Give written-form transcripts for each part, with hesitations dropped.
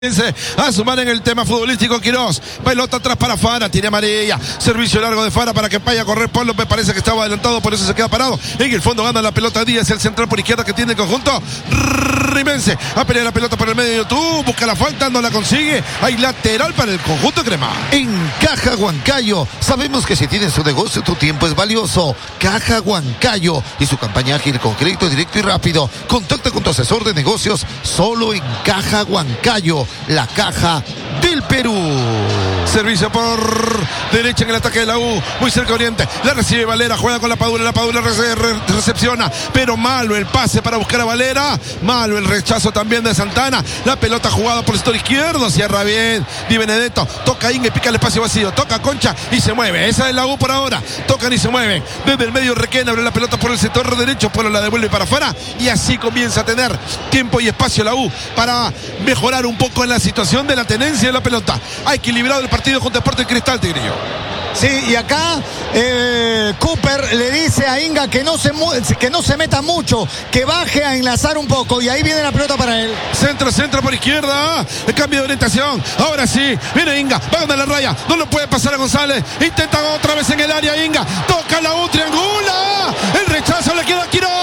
A sumar en el tema futbolístico Quirós. Pelota atrás para Fara, tiene amarilla. Servicio largo de Fara para que vaya a correr Paul López. Parece que estaba adelantado, por eso se queda parado. En el fondo gana la pelota Díaz, el central por izquierda que tiene el conjunto rimense. A pelear la pelota por el medio de YouTube. Busca la falta, no la consigue. Hay lateral para el conjunto crema. En Caja Huancayo, sabemos que si tienes un negocio, tu tiempo es valioso. Caja Huancayo y su campaña ágil con crédito directo y rápido. Contacta con tu asesor de negocios solo en Caja Huancayo, la caja del Perú. Servicio por derecha en el ataque de la U, muy cerca de Oriente. La recibe Valera, juega con la Padula recepciona, pero malo el pase para buscar a Valera. Malo el rechazo también de Santana. La pelota jugada por el sector izquierdo, cierra bien Di Benedetto, toca Inge, pica el espacio vacío, toca Concha y se mueve. Esa es la U por ahora, tocan y se mueven. Desde el medio Requena abre la pelota por el sector derecho, Pueblo la devuelve para afuera y así comienza a tener tiempo y espacio la U para mejorar un poco en la situación de la tenencia de la pelota. Ha equilibrado el partido con Deportes Cristal, Tigrillo. Sí, y acá Cooper le dice a Inga que no se meta mucho, que baje a enlazar un poco, y ahí viene la pelota para él. Centro por izquierda, el cambio de orientación. Ahora sí, viene Inga, va a ganar la raya, no lo puede pasar a González. Intenta otra vez en el área Inga, toca la U, triangula. El rechazo le queda a Quirós.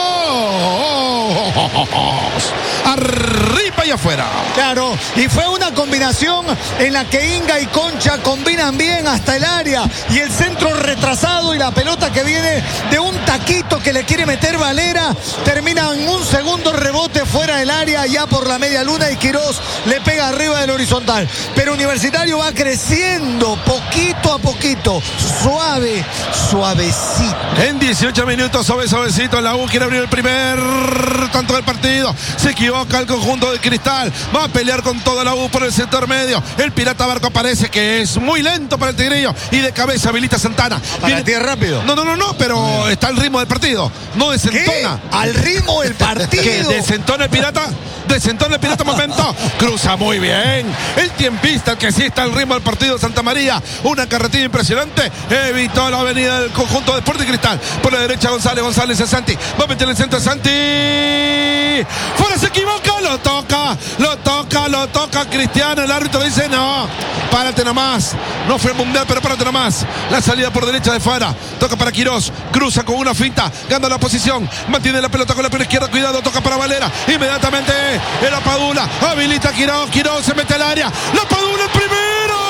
Arriba y afuera. Claro, y fue una combinación en la que Inga y Concha combinan bien hasta el área. Y el centro retrasado y la pelota que viene de un taquito que le quiere meter Valera termina en un segundo rebote fuera del área, ya por la media luna, y Quirós le pega arriba del horizontal. Pero Universitario va creciendo poquito a poquito, suavecito. En 18 minutos, suavecito, la U quiere abrir el primer tanto del partido. Se equivoca el conjunto de Cristal, va a pelear con toda la U por el sector medio. El Pirata Barco parece que es muy lento para el Tigrillo y de cabeza habilita Santana. ¿Para ti es rápido? No, pero está al ritmo del partido. No desentona. ¿Qué? ¿Al ritmo del partido? ¿Qué? ¿Desentona el Pirata? Momento. Cruza muy bien. El tiempista que sí está al ritmo del partido de Santa María. Una carretilla impresionante. Evitó la avenida del conjunto de Deportes Cristal. Por la derecha González a Santi. Va a meter el centro a Santi. Fuera, se equivoca. Lo toca Cristiano. El árbitro dice no. Párate nomás. No fue el mundial, pero párate nomás. La salida por derecha de Fara. Toca para Quirós. Cruza con una finta. Gana la posición. Mantiene la pelota con la pierna izquierda. Cuidado. Toca para Valera. Inmediatamente era Padula. Habilita Quirós. Quirós se mete al área. La Padula el primero.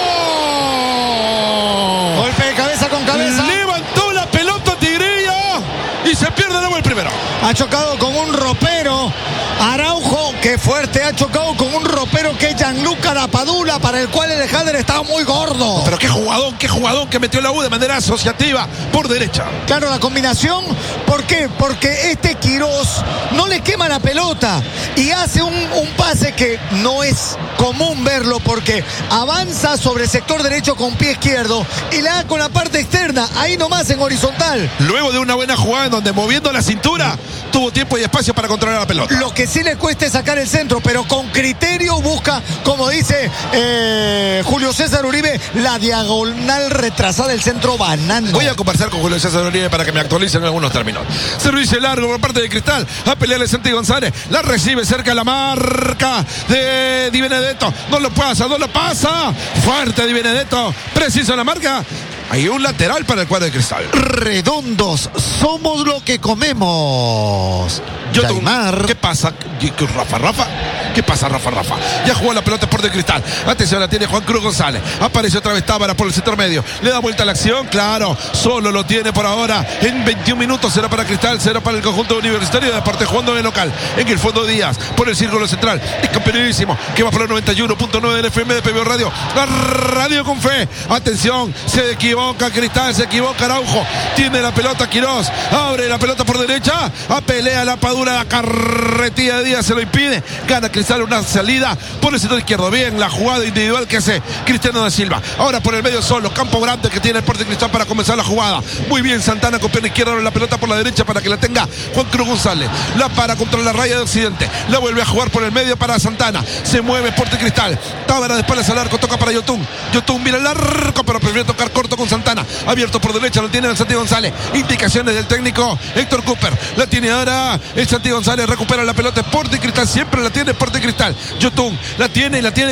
Golpe de cabeza con cabeza. Levantó la pelota Tigrillo y se pierde de nuevo el primero. Ha chocado con un ropero. Araujo, qué fuerte, ha chocado con un ropero que es Gianluca Lapadula, para el cual el Jader estaba muy gordo. Pero qué jugadón que metió la U de manera asociativa por derecha. Claro, la combinación, ¿por qué? Porque este Quirós no le quema la pelota y hace un pase que no es común verlo, porque avanza sobre el sector derecho con pie izquierdo y le da con la parte externa, ahí nomás en horizontal. Luego de una buena jugada en donde moviendo la cintura tuvo tiempo y espacio para controlar la pelota. Lo que sí le cuesta es sacar el centro, pero con criterio busca, como dice Julio César Uribe, la diagonal retrasada del centro banano. Voy a conversar con Julio César Uribe para que me actualicen algunos términos. Servicio largo por parte de Cristal, a pelearle Santi González, la recibe cerca de la marca de Di Benedetto, no lo pasa, fuerte Di Benedetto, preciso en la marca. Hay un lateral para el cuadro de Cristal. Redondos, somos lo que comemos. ¿Qué pasa? Rafa. ¿Qué pasa, Rafa? Ya jugó la pelota por de Cristal. Atención, la tiene Juan Cruz González. Apareció otra vez Tábara por el sector medio. Le da vuelta a la acción, claro. Solo lo tiene por ahora. En 21 minutos será para Cristal, será para el conjunto universitario de parte jugando de local. En el fondo Díaz, por el círculo central. Es campeonísimo, que va por el 91.9 del FM de PBO Radio. La radio con fe. Atención, se equivoca Cristal, se equivoca Araujo. Tiene la pelota Quirós. Abre la pelota por derecha. A pelea la Padula. La carretilla de Díaz se lo impide. Gana Cristal una salida por el sector izquierdo. Bien la jugada individual que hace Cristiano da Silva. Ahora por el medio solo. Campo grande que tiene el Deportes Cristal para comenzar la jugada. Muy bien Santana con pierna izquierda. La pelota por la derecha para que la tenga Juan Cruz González. La para contra la raya de Occidente. La vuelve a jugar por el medio para Santana. Se mueve Deportes Cristal. Tábara de espaldas al arco. Toca para Yotun. Yotun mira el arco, pero prefiere tocar corto con con Santana. Abierto por derecha, lo tiene el Santi González. Indicaciones del técnico Héctor Cooper. La tiene ahora el Santi González. Recupera la pelota. Sporting Cristal. Siempre la tiene Sporting Cristal. Yotun la tiene